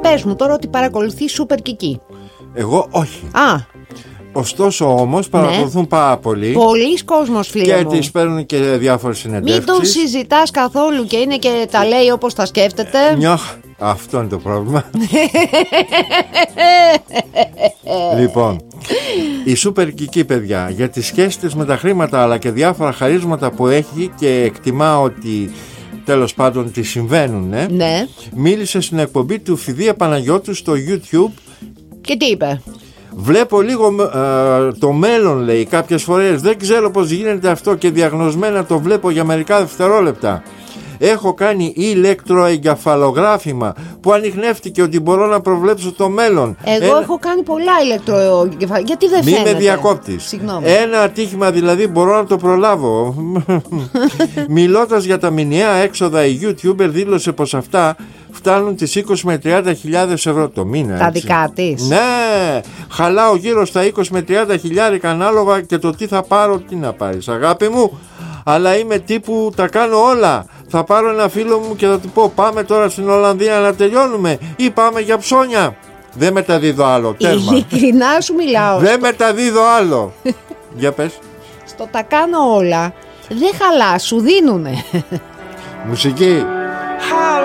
πες μου τώρα ότι παρακολουθεί Σούπερ Κική. Εγώ όχι. Α. Ωστόσο όμως παρακολουθούν πάρα πολύ. Πολλοί κόσμος, φίλε μου. Και τις παίρνουν και διάφορες συνεντεύξεις. Μην τον συζητάς καθόλου και είναι και τα λέει όπως τα σκέφτεται. Αυτό είναι το πρόβλημα. Λοιπόν, η Σούπερ Κική, παιδιά, για τις σχέσεις της με τα χρήματα αλλά και διάφορα χαρίσματα που έχει και εκτιμά ότι τέλος πάντων τι συμβαίνουν, ναι. Μίλησε στην εκπομπή του Φιδία Παναγιώτου στο YouTube. Και τι είπε? Βλέπω λίγο το μέλλον, λέει, κάποιες φορές. Δεν ξέρω πως γίνεται αυτό και διαγνωσμένα το βλέπω για μερικά δευτερόλεπτα. Έχω κάνει ηλεκτροεγκεφαλογράφημα που ανιχνεύτηκε ότι μπορώ να προβλέψω το μέλλον. Εγώ έχω κάνει πολλά ηλεκτροεγκεφαλογράφημα. Γιατί δεν φαίνεται? Μη με διακόπτεις. Συγγνώμη. Ένα ατύχημα δηλαδή μπορώ να το προλάβω. Μιλώντας για τα μηνιαία έξοδα, η YouTuber δήλωσε πως αυτά φτάνουν τις 20 με 30.000 ευρώ το μήνα. Τα δικά της? Ναι, χαλάω γύρω στα 20 με 30.000 ανάλογα και το τι θα πάρω, τι να πάρεις αγάπη μου. Αλλά είμαι τύπου τα κάνω όλα. Θα πάρω ένα φίλο μου και θα του πω πάμε τώρα στην Ολλανδία να τελειώνουμε ή πάμε για ψώνια. Δεν μεταδίδω άλλο, τέρμα. Ειλικρινά σου μιλάω. Δεν μεταδίδω άλλο. Για πες. Στο τα κάνω όλα. Δεν χαλά, σου δίνουνε. Μουσική.